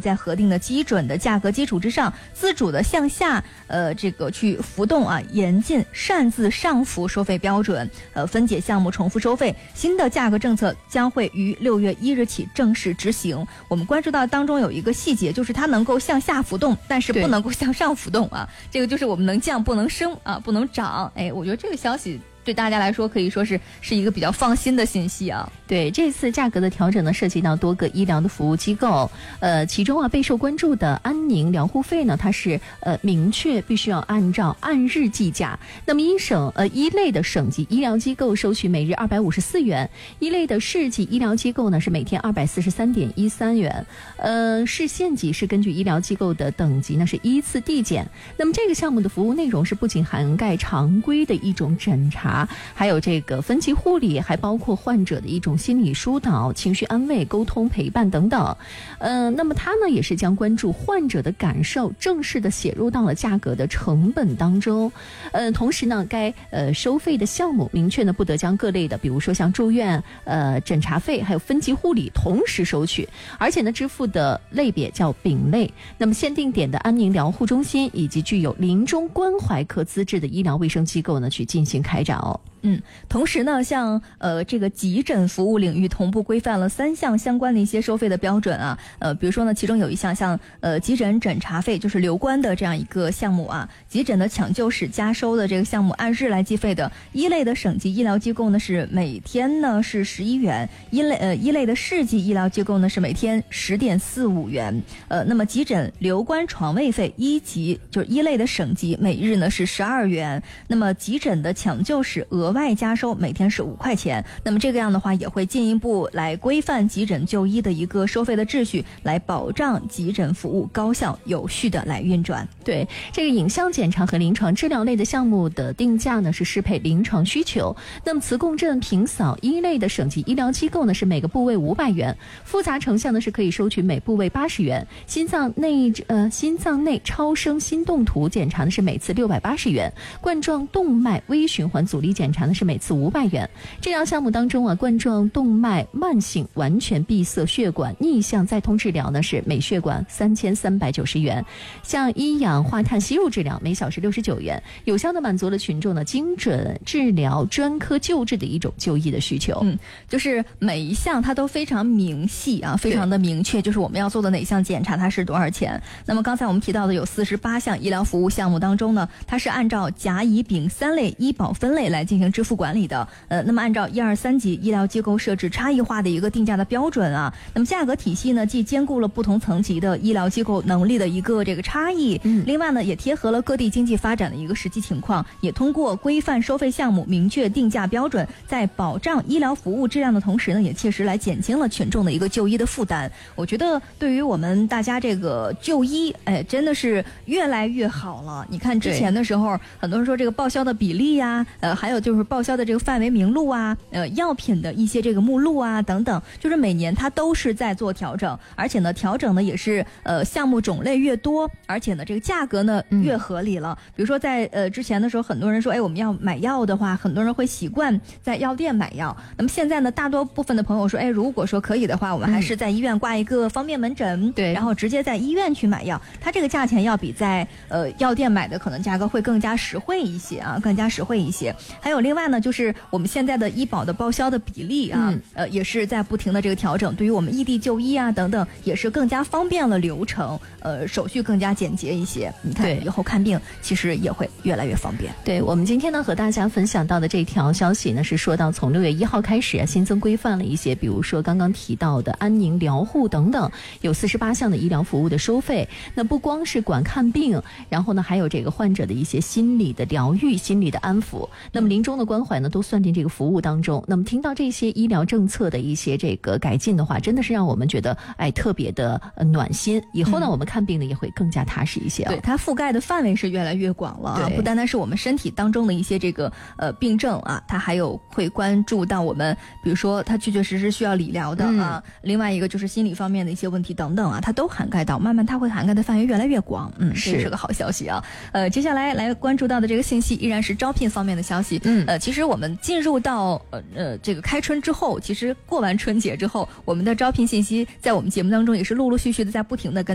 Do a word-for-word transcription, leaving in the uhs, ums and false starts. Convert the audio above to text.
在核定的基准的价格基础之上，自主的向下呃这个去浮动啊，严禁擅自上浮收费标准，呃分解项目重复收费。新的价格政策将会于六月一日起正式执行。我们关注到当中有一个细节，就是它能够向下浮动，但是不能够向上浮动啊。这个就是我们能降不能升啊，不能涨。哎，我觉得这个消息对大家来说可以说是是一个比较放心的信息啊。 对，这次价格的调整呢，涉及到多个医疗的服务机构，呃，其中啊备受关注的安宁疗护费呢，它是呃明确必须要按照按日计价。那么一省呃一类的省级医疗机构收取每日二百五十四元，一类的市级医疗机构呢是每天二百四十三点一三元，呃，市县级是根据医疗机构的等级呢是依次递减。那么这个项目的服务内容是不仅涵盖常规的一种诊查，还有这个分级护理，还包括患者的一种心理疏导、情绪安慰、沟通陪伴等等。呃，那么它呢也是将关注患者的感受正式的写入到了价格的成本当中。呃，同时呢，该呃收费的项目明确呢不得将各类的，比如说像住院、呃诊查费，还有分级护理同时收取，而且呢支付的类别叫丙类。那么限定点的安宁疗护中心以及具有临终关怀科资质的医疗卫生机构呢去进行开展哦。 嗯，同时呢，像呃这个急诊服务领域同步规范了三项相关的一些收费的标准啊，呃，比如说呢，其中有一项像呃急诊诊查费，就是留观的这样一个项目啊，急诊的抢救室加收的这个项目按日来计费的，一类的省级医疗机构呢是每天呢是十一元，一类呃一类的市级医疗机构呢是每天十点四五元，呃，那么急诊留观床位费一级就是一类的省级每日呢是十二元，那么急诊的抢救室额外加收每天是五块钱，那么这个样的话也会进一步来规范急诊就医的一个收费的秩序，来保障急诊服务高效有序的来运转。 对，这个影像检查和临床治疗类的项目的定价呢是适配临床需求。那么磁共振平扫一类的省级医疗机构呢是每个部位五百元，复杂成像呢是可以收取每部位八十元，心脏内呃心脏内超声心动图检查呢是每次六百八十元，冠状动脉微循环阻力检查呢是每次五百元。治疗项目当中啊，冠状动脉慢性完全闭塞血管逆向再通治疗呢是每血管三千三百九十元，像一氧化碳吸入治疗每小时六十九元，有效的满足了群众的精准治疗、专科救治的一种就医的需求。 嗯，就是每一项它都非常明细啊，非常的明确，就是我们要做的哪项检查它是多少钱。那么刚才我们提到的有四十八项医疗服务项目当中呢，它是按照甲乙丙三类医保分类来进行支付管理的。呃，那么按照一二三级医疗机构设置差异化的一个定价的标准啊，那么价格体系呢既兼顾了不同层级的医疗机构能力的一个这个差异，嗯，另外呢也贴合了各地经济发展的一个实际情况，也通过规范收费项目、明确定价标准，在保障医疗服务质量的同时呢，也切实来减轻了群众的一个就医的负担。我觉得对于我们大家这个就医，哎，真的是越来越好了。你看之前的时候，很多人说这个报销的比例呀、啊，呃，还有就是报销的这个范围名录啊，呃，药品的一些这个目录啊等等，就是每年它都是在做调整，而且呢，调整呢也是呃项目种类越多，而且呢这个价格呢越合理了。嗯、比如说在呃之前的时候，很多人说，哎，我们要买药的话，很多人会习惯在药店买药。那么现在呢，大多部分的朋友说，哎，如果说可以的话，我们还是在医院挂一个方便门诊，对、嗯，然后直接在医院去买药，它这个价钱要比在呃药店买的可能价格会更加实惠一些啊，更加实惠一些。还有另外呢，就是我们现在的医保的报销的比例啊，嗯、呃，也是在不停的这个调整，对于我们异地就医啊等等，也是更加方便了流程，呃，手续更加简洁一些。你看以后看病其实也会越来越方便。 对，我们今天呢和大家分享到的这条消息呢，是说到从六月一号开始、啊、新增规范了一些，比如说刚刚提到的安宁疗护等等，有四十八项的医疗服务的收费。那不光是管看病，然后呢还有这个患者的一些心理的疗愈、心理的安抚，那么临终的关怀呢都算进这个服务当中。那么听到这些医疗政策的一些这个改进的话，真的是让我们觉得哎特别的、呃、暖心。以后呢、嗯、我们看病呢也会更加踏实一些、哦、 对，它覆盖的范围是越来越广了啊，不单单是我们身体当中的一些这个呃病症啊，它还有会关注到我们比如说它确确实实需要理疗的啊、嗯、另外一个就是心理方面的一些问题等等啊，它都涵盖到，慢慢它会涵盖的范围越来越广。嗯，这是个好消息啊。呃接下来来关注到的这个信息依然是招聘方面的消息。嗯呃其实我们进入到呃呃这个开春之后，其实过完春节之后，我们的招聘信息在我们节目当中也是陆陆续续的在不停的跟